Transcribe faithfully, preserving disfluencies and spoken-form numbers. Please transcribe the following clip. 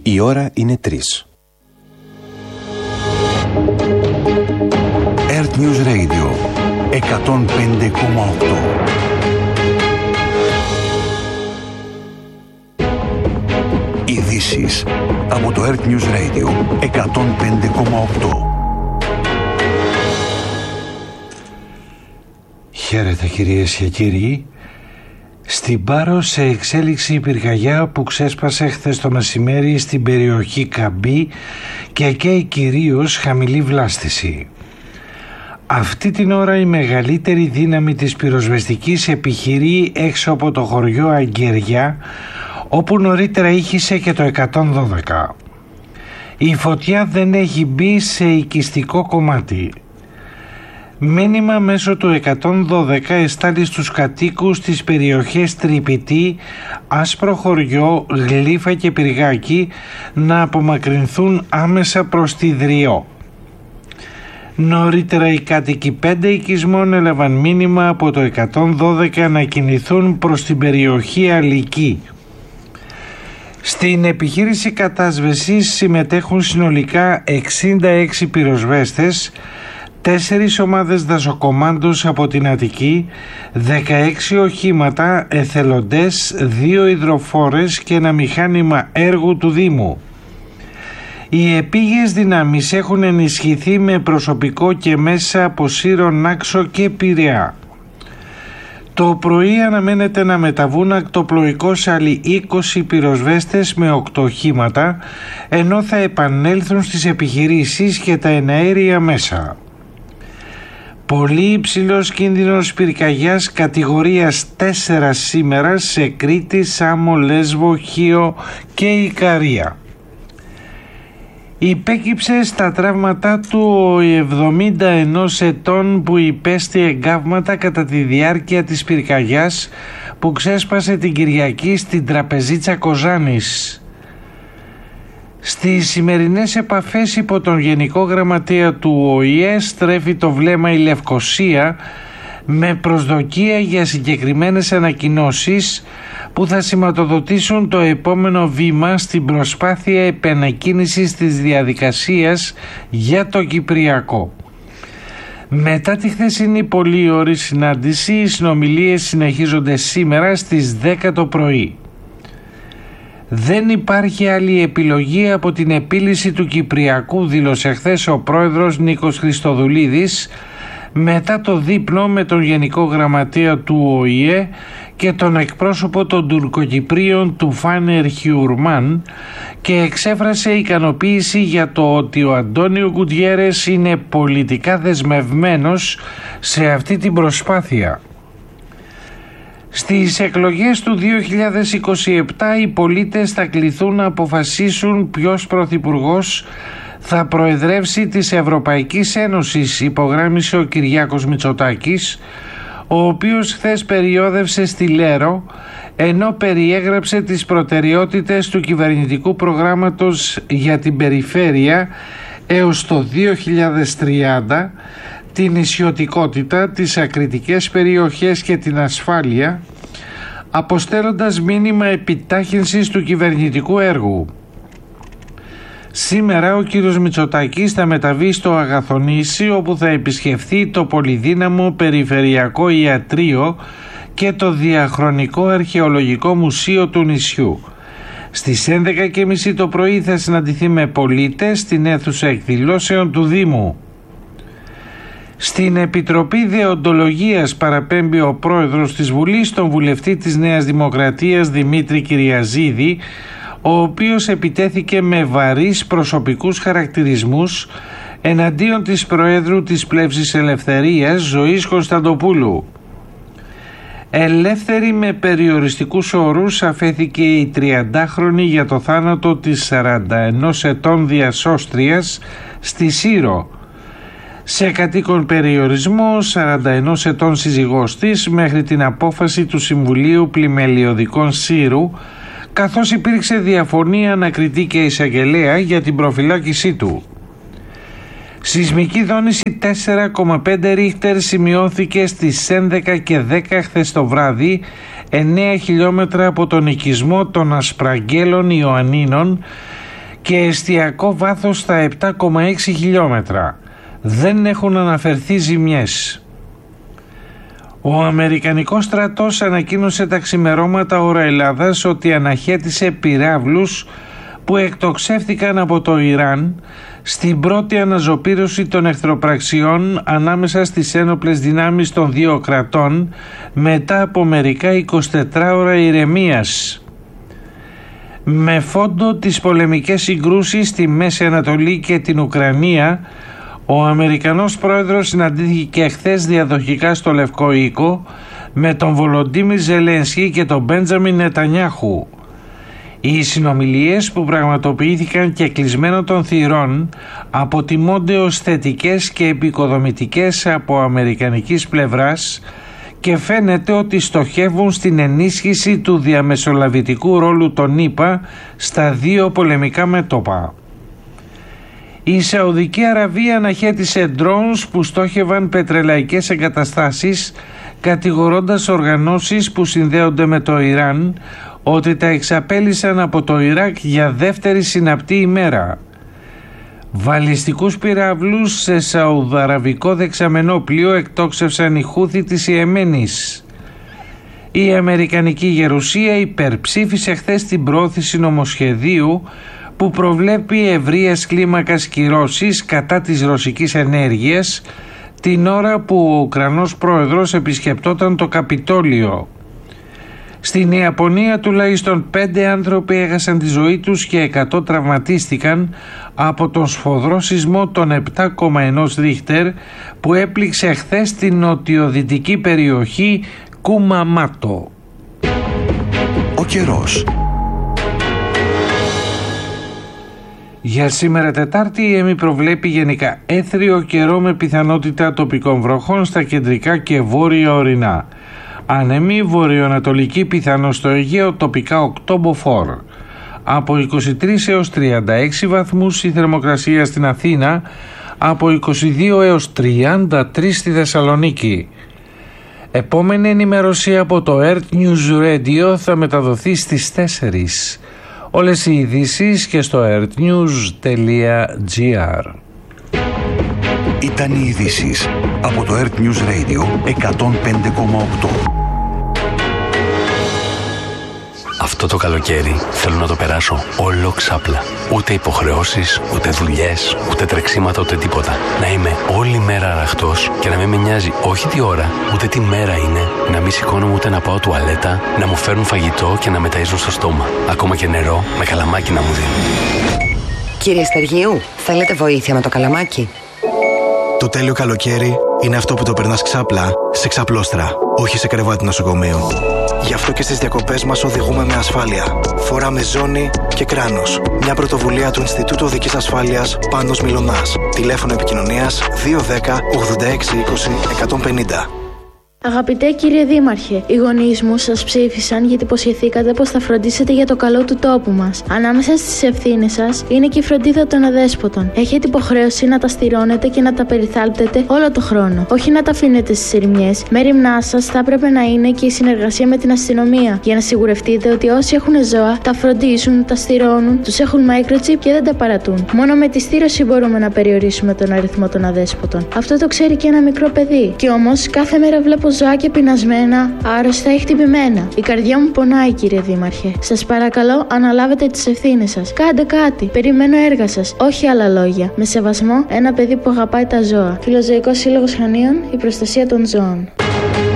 Η ώρα είναι τρεις. Earth News Radio εκατόν πέντε κόμμα οκτώ. Ειδήσεις από το Earth News Radio εκατόν πέντε κόμμα οκτώ. Χαίρετε κυρίες και κύριοι. Στην Πάρο σε εξέλιξη η πυρκαγιά που ξέσπασε χθες το μεσημέρι στην περιοχή Καμπή και καίει κυρίως χαμηλή βλάστηση. Αυτή την ώρα η μεγαλύτερη δύναμη της πυροσβεστικής επιχειρεί έξω από το χωριό Αγγεριά, όπου νωρίτερα ήχησε και το εκατόν δώδεκα. Η φωτιά δεν έχει μπει σε οικιστικό κομμάτι. Μήνυμα μέσω του εκατόν δώδεκα εστάλει στους κατοίκους της περιοχές Τρυπητή, Άσπρο Χωριό, Γλύφα και Πυργάκι να απομακρυνθούν άμεσα προς τη Δριό. Νωρίτερα οι κάτοικοι πέντε οικισμών έλαβαν μήνυμα από το εκατόν δώδεκα να κινηθούν προς την περιοχή Αλική. Στην επιχείρηση κατάσβεσης συμμετέχουν συνολικά εξήντα έξι πυροσβέστες, τέσσερις ομάδες δασοκομάντους από την Αττική, δεκαέξι οχήματα, εθελοντές, δύο υδροφόρες και ένα μηχάνημα έργου του Δήμου. Οι επίγειες δυνάμεις έχουν ενισχυθεί με προσωπικό και μέσα από Σύρο, Νάξο και Πειραιά. Το πρωί αναμένεται να μεταβούν ακτοπλοϊκώς άλλοι είκοσι πυροσβέστες με οκτώ οχήματα, ενώ θα επανέλθουν στις επιχειρήσεις και τα εναέρια μέσα. Πολύ υψηλός κίνδυνος πυρκαγιάς κατηγορίας τέσσερα σήμερα σε Κρήτη, Σάμο, Λέσβο, Χίο και Ικαρία. Υπέκυψε στα τραύματά του ο εβδομήντα ενός ετών που υπέστη εγκάβματα κατά τη διάρκεια της πυρκαγιάς που ξέσπασε την Κυριακή στην Τραπεζίτσα Κοζάνης. Στις σημερινές επαφές υπό τον Γενικό Γραμματέα του Ο Η Ε στρέφει το βλέμμα η Λευκοσία με προσδοκία για συγκεκριμένες ανακοινώσεις που θα σηματοδοτήσουν το επόμενο βήμα στην προσπάθεια επανεκκίνησης της διαδικασίας για το Κυπριακό. Μετά τη χθεσινή πολύωρη συνάντηση, οι συνομιλίες συνεχίζονται σήμερα στις δέκα το πρωί. Δεν υπάρχει άλλη επιλογή από την επίλυση του Κυπριακού, δήλωσε χθες ο πρόεδρος Νίκος Χριστοδουλίδης μετά το δείπνο με τον Γενικό Γραμματέα του Ο Η Ε και τον εκπρόσωπο των Τουρκοκυπρίων του Φάνερ Χιουρμάν και εξέφρασε ικανοποίηση για το ότι ο Αντώνιο Γκουτιέρες είναι πολιτικά δεσμευμένος σε αυτή την προσπάθεια. Στις εκλογές του δύο χιλιάδες είκοσι επτά οι πολίτες θα κληθούν να αποφασίσουν ποιος πρωθυπουργός θα προεδρεύσει της Ευρωπαϊκής Ένωσης, υπογράμμισε ο Κυριάκος Μητσοτάκης, ο οποίος χθες περιόδευσε στη Λέρο ενώ περιέγραψε τις προτεραιότητες του κυβερνητικού προγράμματος για την περιφέρεια έως το δύο χιλιάδες τριάντα, την νησιωτικότητα, τις ακριτικές περιοχές και την ασφάλεια, αποστέλλοντας μήνυμα επιτάχυνσης του κυβερνητικού έργου. Σήμερα ο κύριος Μητσοτάκης θα μεταβεί στο Αγαθονήσι, όπου θα επισκεφθεί το πολυδύναμο Περιφερειακό Ιατρείο και το Διαχρονικό Αρχαιολογικό Μουσείο του νησιού. Στις έντεκα και μισή το πρωί θα συναντηθεί με πολίτες στην αίθουσα εκδηλώσεων του Δήμου. Στην Επιτροπή Δεοντολογίας παραπέμπει ο πρόεδρος της Βουλής, τον βουλευτή της Νέας Δημοκρατίας Δημήτρη Κυριαζίδη, ο οποίος επιτέθηκε με βαρύς προσωπικούς χαρακτηρισμούς εναντίον της Προέδρου της Πλεύσης Ελευθερίας Ζωής Κωνσταντοπούλου. Ελεύθερη με περιοριστικούς όρους αφέθηκε η τριαντάχρονη για το θάνατο της σαράντα ενός ετών διασώστριας στη Σύρο. Σε κατοίκον περιορισμό σαράντα ενός ετών σύζυγός της μέχρι την απόφαση του Συμβουλίου Πλημελιωδικών Σύρου, καθώς υπήρξε διαφωνία ανακριτή και εισαγγελέα για την προφυλάκησή του. Σεισμική δόνηση τέσσερα κόμμα πέντε ρίχτερ σημειώθηκε στις έντεκα και δέκα χθες το βράδυ, εννέα χιλιόμετρα από τον οικισμό των Ασπραγγέλων Ιωαννίνων, και εστιακό βάθος στα επτά κόμμα έξι χιλιόμετρα. Δεν έχουν αναφερθεί ζημιές. Ο Αμερικανικός στρατός ανακοίνωσε τα ξημερώματα ώρα Ελλάδας ότι αναχέτησε πυράβλους που εκτοξεύτηκαν από το Ιράν στην πρώτη αναζωπήρωση των εχθροπραξιών ανάμεσα στις ένοπλες δυνάμεις των δύο κρατών μετά από μερικά εικοσιτετράωρα ηρεμίας. Με φόντο τις πολεμικές συγκρούσεις στη Μέση Ανατολή και την Ουκρανία, ο Αμερικανός πρόεδρος συναντήθηκε χθες διαδοχικά στο Λευκό Οίκο με τον Βολοντίμιρ Ζελένσκι και τον Μπέντζαμιν Νετανιάχου. Οι συνομιλίες, που πραγματοποιήθηκαν και κλεισμένο των θυρών, αποτιμώνται ως θετικές και επικοδομητικές από αμερικανικής πλευράς και φαίνεται ότι στοχεύουν στην ενίσχυση του διαμεσολαβητικού ρόλου των ΗΠΑ στα δύο πολεμικά μέτωπα. Η Σαουδική Αραβία αναχέτησε drones που στόχευαν πετρελαϊκές εγκαταστάσεις, κατηγορώντας οργανώσεις που συνδέονται με το Ιράν ότι τα εξαπέλυσαν από το Ιράκ για δεύτερη συναπτή ημέρα. Βαλιστικούς πυράβλους σε σαουδαραβικό δεξαμενό πλοίο εκτόξευσαν οι Χούθι της Ιεμένης. Η Αμερικανική Γερουσία υπερψήφισε χθες την προώθηση νομοσχεδίου που προβλέπει ευρείας κλίμακας κυρώσεις κατά της ρωσικής ενέργειας την ώρα που ο Ουκρανός πρόεδρος επισκεπτόταν το Καπιτόλιο. Στην Ιαπωνία τουλάχιστον πέντε άνθρωποι έχασαν τη ζωή τους και εκατό τραυματίστηκαν από τον σφοδρό σεισμό των επτά κόμμα ένα Ρίχτερ που έπληξε χθες την νοτιοδυτική περιοχή Κουμαμάτο. Ο καιρός. Για σήμερα Τετάρτη η ΕΜΗ προβλέπει γενικά έθριο καιρό με πιθανότητα τοπικών βροχών στα κεντρικά και βόρεια ορεινά. Άνεμη βορειοανατολική πιθανό στο Αιγαίο, τοπικά οκτώ μποφόρ. Από είκοσι τρεις έως τριάντα έξι βαθμούς η θερμοκρασία στην Αθήνα, από είκοσι δύο έως τριάντα τρεις στη Θεσσαλονίκη. Επόμενη ενημέρωση από το Earth News Radio θα μεταδοθεί στις τέσσερις. Όλες οι ειδήσεις και στο earthnews τελεία gr. Ήταν οι ειδήσεις από το Earth News Radio εκατόν πέντε κόμμα οκτώ. Αυτό το καλοκαίρι θέλω να το περάσω όλο ξάπλα. Ούτε υποχρεώσεις, ούτε δουλειές, ούτε τρεξίματα, ούτε τίποτα. Να είμαι όλη μέρα αραχτός και να μην με νοιάζει όχι τι ώρα, ούτε τι μέρα είναι. Να μην σηκώνομαι ούτε να πάω τουαλέτα, να μου φέρουν φαγητό και να με ταΐζουν στο στόμα. Ακόμα και νερό με καλαμάκι να μου δίνουν. Κύριε Στεργίου, θέλετε βοήθεια με το καλαμάκι? Το τέλειο καλοκαίρι είναι αυτό που το περνάς ξάπλα σε ξαπλώστρα, όχι σε κρεβάτι νοσοκομείου. Γι' αυτό και στις διακοπές μας οδηγούμε με ασφάλεια. Φοράμε ζώνη και κράνος. Μια πρωτοβουλία του Ινστιτούτου Οδικής Ασφάλειας Πάνος Μιλωνάς. Τηλέφωνο επικοινωνίας δύο ένα μηδέν ογδόντα έξι είκοσι εκατόν πενήντα. Αγαπητέ κύριε Δήμαρχε, οι γονείς μου σας ψήφισαν γιατί υποσχεθήκατε πως θα φροντίσετε για το καλό του τόπου μας. Ανάμεσα στις ευθύνες σας είναι και η φροντίδα των αδέσποτων. Έχετε υποχρέωση να τα στηρώνετε και να τα περιθάλπτετε όλο το χρόνο. Όχι να τα αφήνετε στις ερημιές. Μέριμνά σας θα έπρεπε να είναι και η συνεργασία με την αστυνομία. Για να σιγουρευτείτε ότι όσοι έχουν ζώα τα φροντίζουν, τα στηρώνουν, τους έχουν microchip και δεν τα παρατούν. Μόνο με τη στήρωση μπορούμε να περιορίσουμε τον αριθμό των αδέσποτων. Αυτό το ξέρει και ένα μικρό παιδί. Κι όμως κάθε μέρα βλέπω ζωάκια πεινασμένα, άρρωστα ή χτυπημένα. Η καρδιά μου πονάει, κύριε Δήμαρχε. Σας παρακαλώ, αναλάβετε τις ευθύνες σας. Κάντε κάτι. Περιμένω έργα σας. Όχι άλλα λόγια. Με σεβασμό, ένα παιδί που αγαπάει τα ζώα. Φιλοζωικός Σύλλογος Χανίων, η προστασία των ζώων.